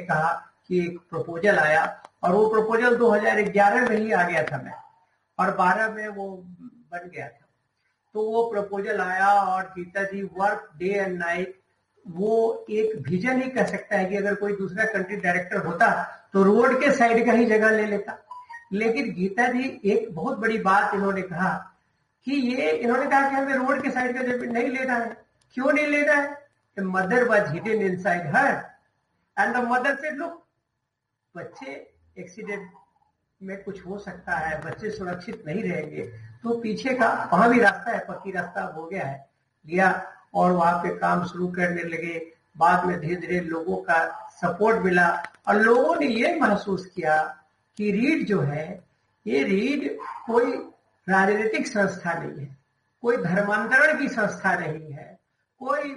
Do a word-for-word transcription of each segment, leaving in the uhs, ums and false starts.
कहा कि एक प्रपोजल आया, और वो प्रपोजल दो हज़ार ग्यारह में ही आ गया था मैं, और बारह में वो बन गया था। तो वो प्रपोजल आया और गीता जी वर्क डे एंड नाइट। वो एक विजन ही कह सकता है कि अगर कोई दूसरा कंट्री डायरेक्टर होता तो रोड के साइड का ही जगह ले लेता, लेकिन गीता जी एक बहुत बड़ी बात इन्होंने कहा कि ये इन्होंने कहा कि हमें रोड के साइड का जमीन नहीं लेना है। क्यों नहीं लेना है? The mother was hidden inside her and the mother said, look, बच्चे एक्सीडेंट में कुछ हो सकता है, बच्चे सुरक्षित नहीं रहेंगे, तो पीछे का वहां भी रास्ता है, पक्की रास्ता हो गया है, लिया और वहां पे काम शुरू करने लगे। बाद में धीरे धीरे लोगों का सपोर्ट मिला और लोगों ने ये महसूस किया कि रीड जो है, ये रीड कोई राजनीतिक संस्था नहीं है, कोई धर्मांतरण की संस्था नहीं है, कोई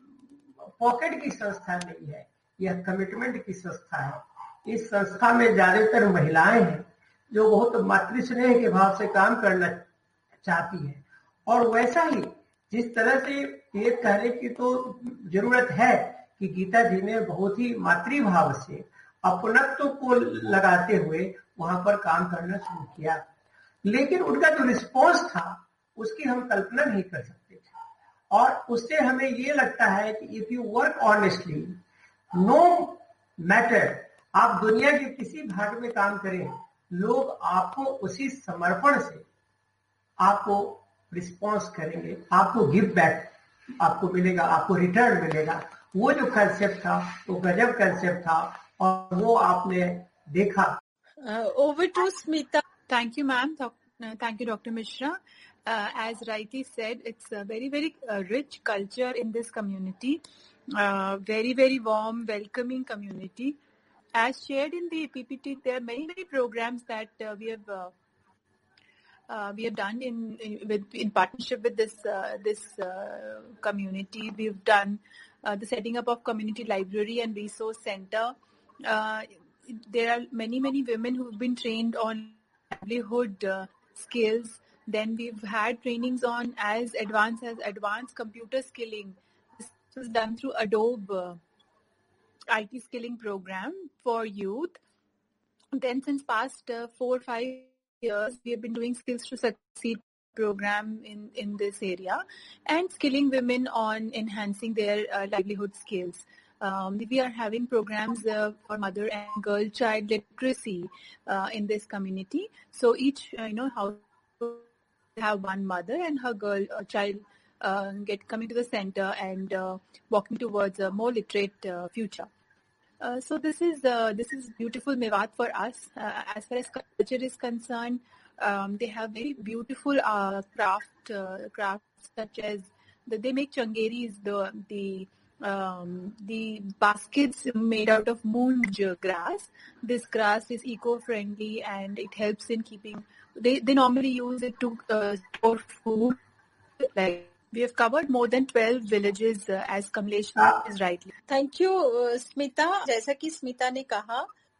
पॉकेट की संस्था नहीं है, यह कमिटमेंट की संस्था है। इस संस्था में ज्यादातर महिलाएं हैं जो बहुत मातृस्नेह के भाव से काम करना चाहती है, और वैसा ही जिस तरह से ये कहने की तो जरूरत है कि गीता जी ने बहुत ही मातृभाव से अपनत्व को लगाते हुए वहां पर काम करना शुरू किया, लेकिन उनका जो रिस्पॉन्स था उसकी हम कल्पना नहीं कर सकते थे। और उससे हमें ये लगता है कि if you work honestly, no matter आप दुनिया के किसी भाग में काम करें, लोग आपको उसी समर्पण से आपको रिस्पॉन्स करेंगे, आपको गिव बैक आपको मिलेगा, आपको रिटर्न मिलेगा। वो जो कंसेप्ट था वो गजब कंसेप्ट था, और वो आपने देखा। Over to Smita. Thank you ma'am, thank you doctor Mishra. Uh, as rightly said, it's a very, very uh, rich culture in this community, uh, very, very warm, welcoming community. As shared in the P P T, there are many, many programs that uh, we have uh, uh, we have done in in, with, in partnership with this uh, this uh, community. We've done uh, the setting up of community library and resource center. Uh, there are many, many women who've been trained on livelihood uh, skills. Then we've had trainings on as advanced as advanced computer skilling. This was done through Adobe uh, I T skilling program for youth. Then since past uh, four or five years, we have been doing Skills to Succeed program in, in this area and skilling women on enhancing their uh, livelihood skills. Um, we are having programs uh, for mother and girl child literacy uh, in this community. So each, uh, you know, how have one mother and her girl uh, child uh, get coming to the center and uh, walking towards a more literate uh, future. Uh, so this is uh, this is beautiful Mewat for us. Uh, as far as culture is concerned, um, they have very beautiful uh, craft uh, crafts such as the, they make changeris, the the um, the baskets made out of moonj grass. This grass is eco-friendly and it helps in keeping. They they normally use it to uh, store food. Like we have covered more than twelve villages uh, as Kamlesh is rightly. Thank you, uh, Smita. जैसा कि स्मिता ने कहा,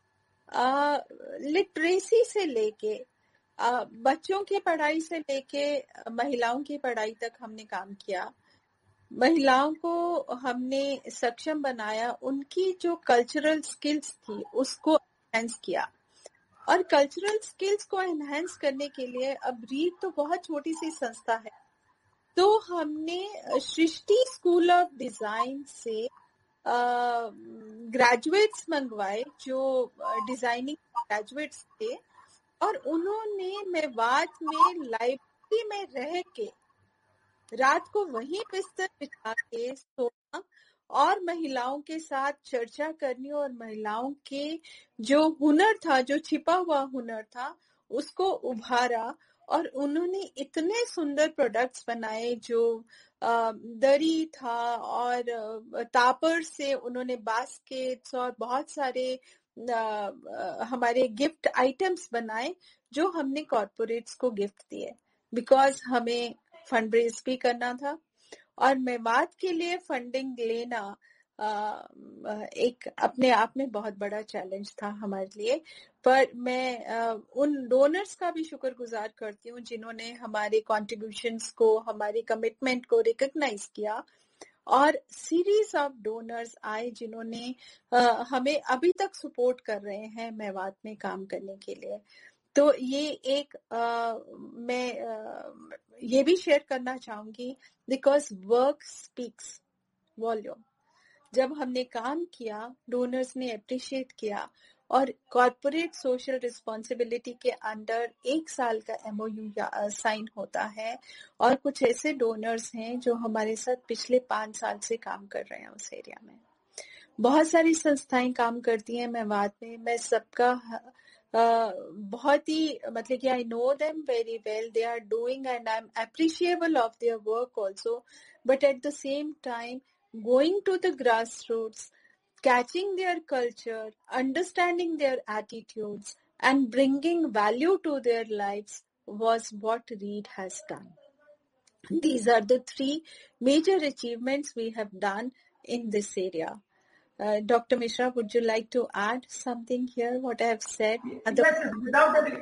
literacy uh, से लेके uh, बच्चों की पढ़ाई से लेके uh, महिलाओं की पढ़ाई तक हमने काम किया. महिलाओं को हमने सक्षम बनाया, उनकी जो कल्चरल स्किल्स थी उसको एनहांस किया. और कल्चरल स्किल्स को एनहांस करने के लिए अब रीड तो बहुत छोटी सी संस्था है, तो हमने सृष्टि स्कूल ऑफ डिजाइन से ग्रेजुएट्स मंगवाए जो डिजाइनिंग ग्रेजुएट्स थे, और उन्होंने मेवात में लाइब्रेरी में रह के रात को वहीं बिस्तर बिछा के सोना और महिलाओं के साथ चर्चा करनी और महिलाओं के जो हुनर था, जो छिपा हुआ हुनर था, उसको उभारा. और उन्होंने इतने सुंदर प्रोडक्ट्स बनाए, जो दरी था और तापर से उन्होंने बास्केट्स और बहुत सारे हमारे गिफ्ट आइटम्स बनाए जो हमने कॉर्पोरेट्स को गिफ्ट दिए, बिकॉज हमें फंड रेज भी करना था. और मेवात के लिए फंडिंग लेना एक अपने आप में बहुत बड़ा चैलेंज था हमारे लिए. पर मैं उन डोनर्स का भी शुक्रगुजार करती हूँ जिन्होंने हमारे कॉन्ट्रीब्यूशंस को, हमारे कमिटमेंट को रिकॉग्नाइज किया और सीरीज ऑफ डोनर्स आए जिन्होंने uh, हमें अभी तक सपोर्ट कर रहे हैं मेवात में काम करने के लिए। तो ये एक uh, मैं uh, ये भी शेयर करना चाहूंगी, बिकॉज वर्क स्पीक्स वॉल्यूम। जब हमने काम किया, डोनर्स ने अप्रिशिएट किया, और कॉर्पोरेट सोशल रिस्पॉन्सिबिलिटी के अंडर एक साल का एमओयू साइन होता है, और कुछ ऐसे डोनर्स हैं जो हमारे साथ पिछले पांच साल से काम कर रहे हैं उस एरिया में। बहुत सारी संस्थाएं काम करती हैं मेवात में, मैं सबका uh, बहुत ही मतलब कि I know them very well, they are doing and I am appreciable of their work also, but at the same time going to the grassroots, catching their culture, understanding their attitudes, and bringing value to their lives was what Reed has done. These are the three major achievements we have done in this area. Uh, Doctor Mishra, would you like to add something here, what I have said? Yes, without any,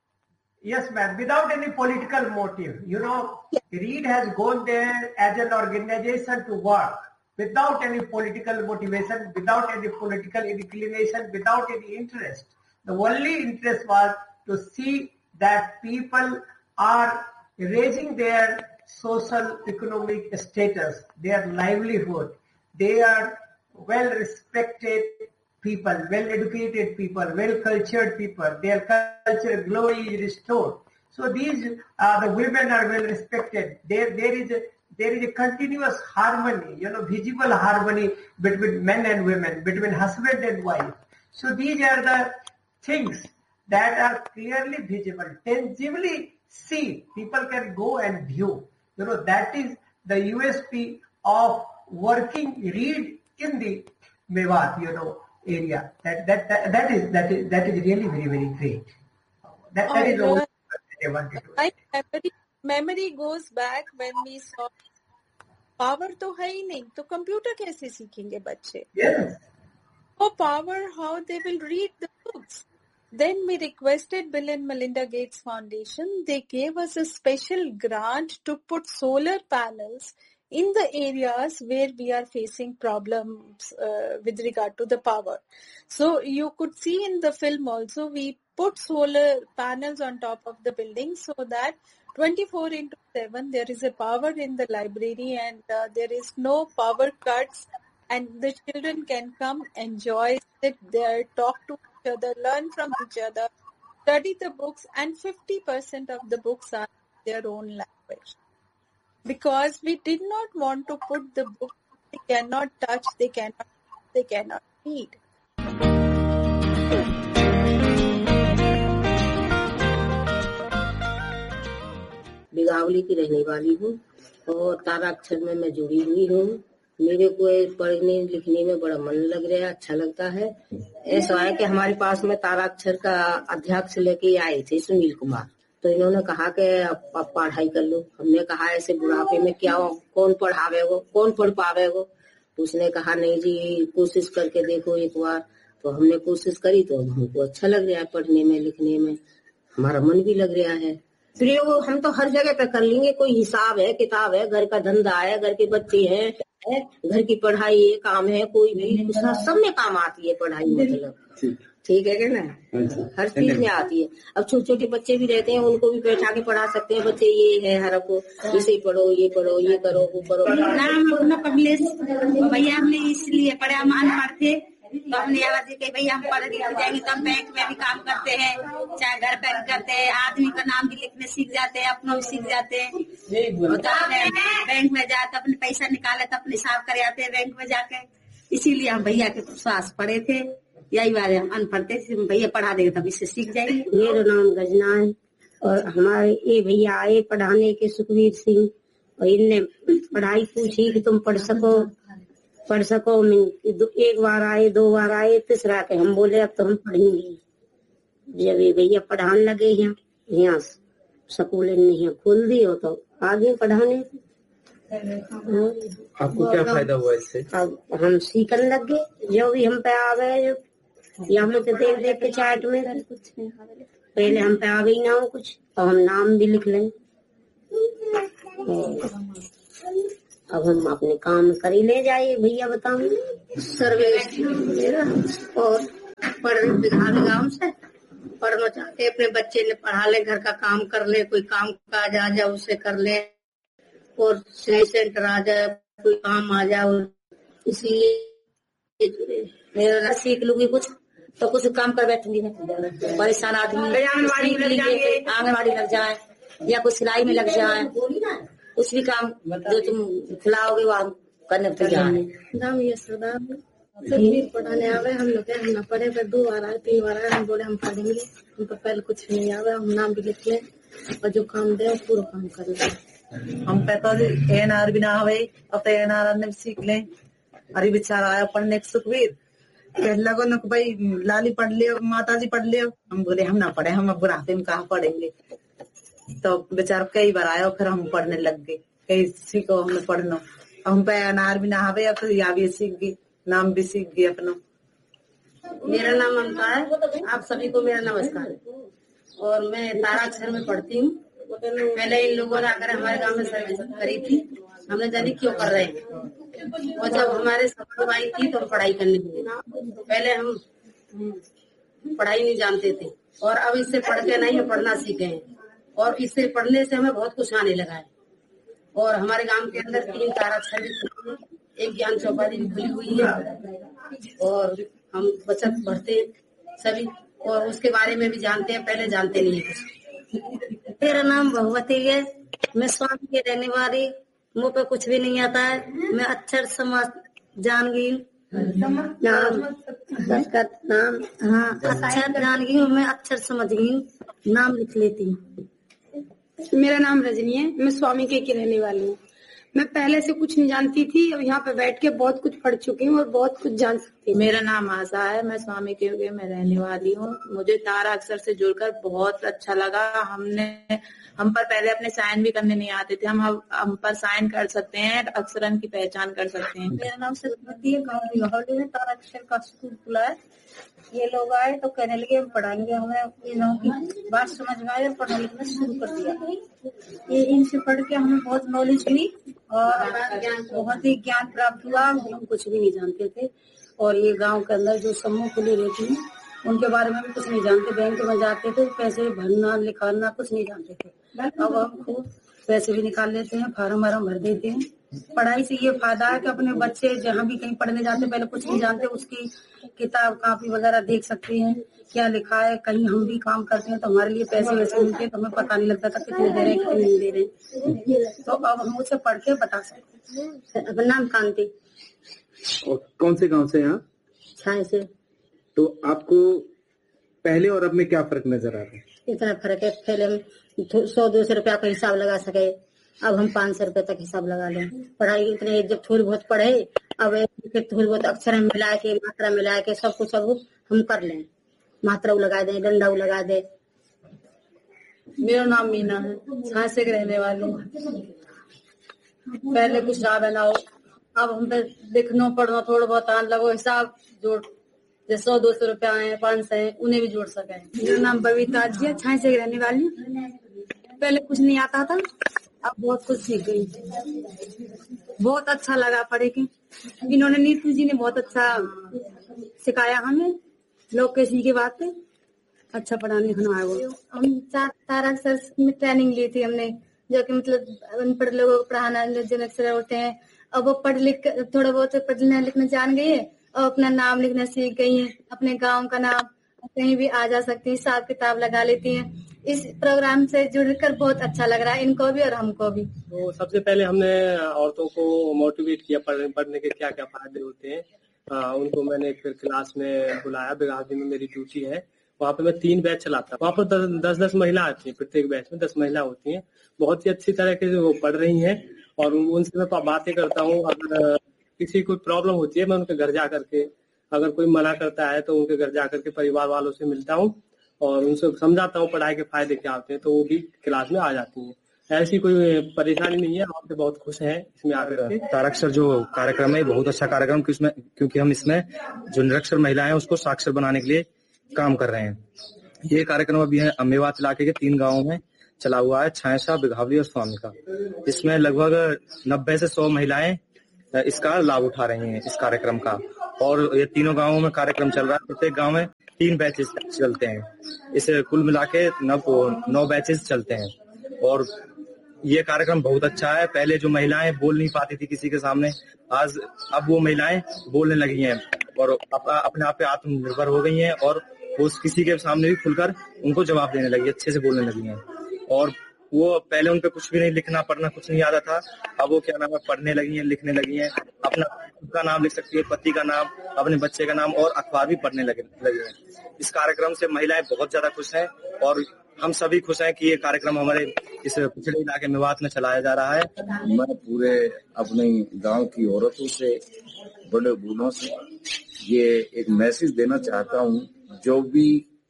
yes, ma'am, without any political motive. You know, Yeah. Reed has gone there as an organization to work, without any political motivation, without any political inclination, without any interest. The only interest was to see that people are raising their social economic status, their livelihood. They are well respected people, well educated people, well cultured people. Their culture glory is restored. So these uh, the women are well respected. There there is a There is a continuous harmony, you know, visible harmony between men and women, between husband and wife. So these are the things that are clearly visible, tangibly seen. People can go and view. You know, that is the U S P of working Reed in the Mewat, you know, area. That that that, that is that is that is really very very great. That that is all I wanted to. My memory, memory goes back when we saw power तो है ही नहीं, तो computer कैसे सीखेंगे बच्चे? Yes. For power, how they will read the books. Then we requested Bill and Melinda Gates Foundation. They gave us a special grant to put solar panels in the areas where we are facing problems uh, with regard to the power. So you could see in the film also, we put solar panels on top of the building so that twenty-four into seven there is a power in the library, and uh, there is no power cuts, and the children can come, enjoy, sit there, talk to each other, learn from each other, study the books, and fifty percent of the books are their own language. Because we did not want to put the book they cannot touch, they cannot, they cannot read. बिगावली की रहने वाली हूँ और ताराक्षर में मैं जुड़ी हुई हूँ। मेरे को पढ़ने लिखने में बड़ा मन लग रहा है, अच्छा लगता है। ऐसा है कि हमारे पास में ताराक्षर का अध्यक्ष लेके आए थे सुनील कुमार, तो इन्होंने कहा कि आप पढ़ाई कर लो। हमने कहा ऐसे बुढ़ापे में क्या हो, कौन पढ़ावेगो, कौन पढ़ पावेगो? तो उसने कहा नहीं जी, कोशिश करके देखो एक बार। तो हमने कोशिश करी तो हमको अच्छा लग रहा है, पढ़ने में लिखने में हमारा मन भी लग रहा है। प्रयोग हम तो हर जगह पे कर लेंगे, कोई हिसाब है, किताब है, घर का धंधा है, घर के बच्चे हैं, है, घर की पढ़ाई है, काम है, कोई भी सब में काम आती है पढ़ाई। मतलब ठीक है क्या ना, हर चीज में आती है। अब छोटे छोटे बच्चे भी रहते हैं, उनको भी बैठा के पढ़ा सकते हैं। बच्चे ये है हर को इसे पढ़ो, ये पढ़ो, ये करो, वो करो। नाम अपना कमलेश भैया, हमने इसलिए पढ़े, हम अनपढ़ थे तो हमने आवाज दी कि भैया हम पढ़ लिख जाएंगे तो हम बैंक में भी काम करते हैं, चाहे घर पर करते हैं, आदमी का नाम भी लिखने सीख जाते हैं, अपना भी सीख जाते हैं। तो अपने बैंक में जाते अपने पैसा निकाले तो अपने हिसाब कर आते हैं बैंक में जाके। इसीलिए हम भैया के पास पढ़े थे। यही बात है, हम अनपढ़ थे, भैया पढ़ा देंगे तब इससे सीख जाएंगे। मेरा नाम गजना है और हमारे ये भैया आए पढ़ाने के, सुखवीर सिंह, और इनने पढ़ाई पूछी कि तुम पढ़ सको पढ़ सको एक बार आए, दो बार आए, तीसरा के हम बोले अब तो हम पढ़ेंगे। जब ये भैया पढ़ाने लगे यहाँ यहाँ स्कूल नहीं खोल दी हो तो आगे पढ़ाने। आपको क्या फायदा हुआ इससे? अब हम सीखने लग गए, जो भी हम पे आ गए, यहाँ पे देख देख के चार्ट में कुछ पहले हम पे आ गई ना हो कुछ, तो हम नाम भी लिख लें। अब हम अपने काम कर ही ले जाइए भैया, बताओ। सर्विस मेरा और पढ़ बिघा गाँव से पढ़ना चाहते, अपने बच्चे ने पढ़ा ले, घर का काम कर ले, कोई काम काज आ जाए उसे कर ले, और सिलाई सेंटर आ जाए, कोई काम आ जाए, इसलिए मेरा सीख लूंगी कुछ तो कुछ काम कर बैठूंगी मैं। परेशान आदमी आंगनबाड़ी लग जाए या कुछ सिलाई में लग जाए, कुछ भी काम जो तुम खिलाओगे वो करने को तैयार है। नाम ये सरदार तस्वीर पढ़ाने आवे, हम लोग हम ना पढ़े, फिर दो बार आए तीन बार आए, हम बोले हम पढ़ेंगे, हमको पहले कुछ नहीं आवे, हम नाम भी लिख ले और जो काम दे पूरा काम कर ले। हम पे एन आर भी ना आवे, अब तो एन आर ने सीख ले। अरे बेचारा आया पढ़ने सुखवीर, कह लगो न भाई लाली पढ़ लियो, माता जी पढ़ लियो, हम बोले हम ना पढ़े, हम अब बुढ़ापे में कहाँ पढ़ेंगे। तो बेचारा कई बार आया, फिर हम पढ़ने लग गए, कई सीखो हमने पढ़ना, हम पे एन आर भी ना आवे, अब या भी सीख गई, नाम भी सीख गए अपना। मेरा नाम ममता है, आप सभी को मेरा नमस्कार, और मैं ताराक्षर में पढ़ती हूँ। पहले इन लोगों ने आकर हमारे गांव में सर्विस करी थी, हमने जानी क्यों कर रहे हैं, और जब हमारे सबको आई थी तो हम पढ़ाई करने लगे। पहले हम पढ़ाई नहीं जानते थे, और अब इससे पढ़ के नहीं हम पढ़ना सीखे हैं, और इससे पढ़ने से हमें बहुत कुछ आने लगा है। और हमारे गांव के अंदर तीन ताराक्षर, एक ज्ञान चौपाली भी खुली हुई है, और हम बचत भरते हैं सभी, और उसके बारे में भी जानते हैं, पहले जानते नहीं है कुछ। मेरा नाम भगवती है, मैं स्वामी की रहने वाली, मुँह पे कुछ भी नहीं आता है, मैं अक्षर समझ जान गई नाम नाम हाँ अक्षर जान गई हूँ, मैं अक्षर समझ गई हूँ, नाम लिख लेती हूँ। मेरा नाम रजनी है, मैं स्वामी के की रहने वाली हूँ। मैं पहले से कुछ नहीं जानती थी, अब यहाँ पे बैठ के बहुत कुछ पढ़ चुकी हूँ और बहुत कुछ जान सकती हूँ। मेरा नाम आशा है, मैं स्वामी के युग में रहने वाली हूँ। मुझे तारा अक्षर से जुड़कर बहुत अच्छा लगा। हमने हम पर पहले अपने साइन भी करने नहीं आते थे, हम हम पर साइन कर सकते हैं, अक्षरन की पहचान कर सकते हैं। मेरा नाम सरस्वती है, गाँव बिघौली में तारा अक्षर का स्कूल खुला है। ये लोग आए तो कहने लगे हम पढ़ाएंगे, हमें इन लोगों की बात समझ में आई और पढ़ने लिखना शुरू कर दिया। ये इनसे पढ़ के हमें बहुत नॉलेज हुई और बहुत ही ज्ञान प्राप्त हुआ। हम कुछ भी नहीं जानते थे, और ये गांव के अंदर जो समूह खुली रहती है उनके बारे में भी कुछ नहीं जानते। बैंक में जाते थे, पैसे भरना निकालना कुछ नहीं जानते थे, अब हम खूब पैसे भी निकाल लेते हैं, फार्म वार्म भर देते हैं। पढ़ाई से ये फायदा है कि अपने बच्चे जहाँ भी कहीं पढ़ने जाते पहले कुछ नहीं जानते, उसकी किताब कापी वगैरह देख सकते हैं, क्या लिखा है। कहीं हम भी काम करते हैं तो हमारे लिए पैसे वैसे मिलते हैं तो हमें पता नहीं लगता था कितने दे रहे हैं कितने नहीं दे रहे, तो अब हम उसे पढ़ के बता सकते हैं। अपना नाम कांति। और कौन से गांव से यहाँ? छाए से। तो आपको पहले और अब में क्या फर्क नजर आ रहा है? इतना फर्क है, पहले हम सौ दो सौ रुपया का हिसाब लगा सके, अब हम पाँच सौ रुपए तक हिसाब लगा लें। पढ़ाई इतने जब थोड़ी बहुत पढ़े, अब थोड़ी बहुत अक्षर मिला के मात्रा मिला के सब कुछ सब हम कर लें, मात्रा लगा दे, डंडा लगा दे। मेरा नाम मीना है, झांसे के रहने वाली। पहले कुछ ना बना हो, अब हम पे लिखना पढ़ना थोड़ा बहुत आने लगो, हिसाब जोड़ जैसे सौ दो सौ रुपया आए पाँच सौ उन्हें भी जोड़ सके। मेरा नाम बबीता जी है, झांसे की रहने वाली। पहले कुछ नहीं आता था, अब बहुत कुछ सीख गई, बहुत अच्छा लगा पढ़े के। इन्होंने नीतू जी ने बहुत अच्छा सिखाया हमें, लोग कैसी की बात है, अच्छा पढ़ाने लिखना है। वो हम चार तारा अक्षर में ट्रेनिंग ली थी हमने, जो कि मतलब अनपढ़ लोगों को पढ़ाना जो अक्षर होते हैं, अब वो पढ़ लिख थोड़ा बहुत पढ़ने लिखना जान गई है और अपना नाम लिखना सीख गई है, अपने गाँव का नाम कहीं भी आ जा सकती है, हिसाब किताब लगा लेती हैं। इस प्रोग्राम से जुड़कर बहुत अच्छा लग रहा है इनको भी और हमको भी। तो सबसे पहले हमने औरतों को मोटिवेट किया पढ़ने पढ़ने के क्या क्या फायदे होते हैं। आ, उनको मैंने फिर क्लास में बुलाया, बिगावली में मेरी ड्यूटी है, वहाँ पे मैं तीन बैच चलाता हूँ। वहाँ पर दस, दस दस महिला आती हैं, प्रत्येक बैच में दस महिला होती हैं, बहुत ही अच्छी तरह के वो पढ़ रही हैं, और उनसे मैं बातें करता हूँ। अगर किसी कोई प्रॉब्लम होती है मैं उनके घर जा करके, अगर कोई मना करता है तो उनके घर जा करके परिवार वालों से मिलता हूँ और उनसे समझाता हूँ पढ़ाई के फायदे क्या होते हैं, तो वो भी क्लास में आ जाती हैं। ऐसी कोई परेशानी नहीं है, आप बहुत खुश हैं इसमें आकर के। ताराक्षर जो कार्यक्रम है बहुत अच्छा कार्यक्रम, क्योंकि हम इसमें जो निरक्षर महिलाएं हैं उसको साक्षर बनाने के लिए काम कर रहे हैं। ये कार्यक्रम अभी है मेवात इलाके के तीन गाँवों में चला हुआ है छायाशा, बिघावली और स्वामी का, जिसमें लगभग नब्बे से सौ महिलाएं इसका लाभ उठा रही हैं इस कार्यक्रम का। और ये तीनों गांवों में कार्यक्रम चल रहा है, प्रत्येक गांव में तीन बैचेस चलते हैं। इसे कुल मिला के नौ नौ बैचेस चलते हैं और ये कार्यक्रम बहुत अच्छा है। पहले जो महिलाएं बोल नहीं पाती थी किसी के सामने, आज अब वो महिलाएं बोलने लगी हैं और अपने आप पे आत्मनिर्भर हो गई हैं और वो किसी के सामने भी खुलकर उनको जवाब देने लगी, अच्छे से बोलने लगी हैं। और वो पहले उन पे कुछ भी नहीं, लिखना पढ़ना कुछ नहीं आता था, अब वो क्या नाम है पढ़ने लगी हैं, लिखने लगी हैं, अपना खुद का नाम लिख सकती है, पति का नाम, अपने बच्चे का नाम और अखबार भी पढ़ने लगे लगे हैं। इस कार्यक्रम से महिलाएं बहुत ज्यादा खुश हैं और हम सभी खुश हैं कि ये कार्यक्रम हमारे इस पिछड़े इलाके मेवात में चलाया जा रहा है। मैं पूरे अपने गांव की औरतों से, बड़े बूढ़ों से ये एक मैसेज देना चाहता हूँ, जो भी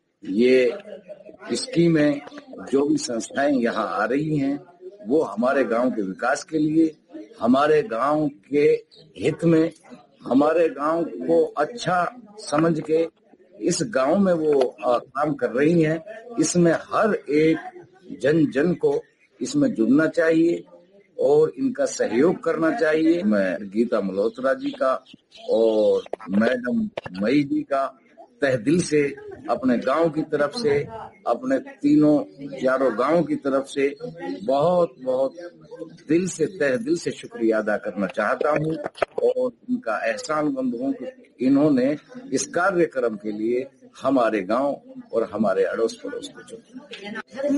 ये स्कीमें, जो भी संस्थाएं यहाँ आ रही हैं, वो हमारे गांव के विकास के लिए, हमारे गांव के हित में, हमारे गांव को अच्छा समझ के इस गांव में वो आ, काम कर रही हैं। इसमें हर एक जन जन को इसमें जुड़ना चाहिए और इनका सहयोग करना चाहिए। मैं गीता मल्होत्रा जी का और मैडम मई जी का तहे दिल से, अपने गांव की तरफ से, अपने तीनों चारों गांव की तरफ से बहुत बहुत दिल से, तहे दिल से शुक्रिया अदा करना चाहता हूं और उनका एहसानमंद हूं कि इन्होंने इस कार्यक्रम के लिए हमारे गांव और हमारे अड़ोस पड़ोस को चुना।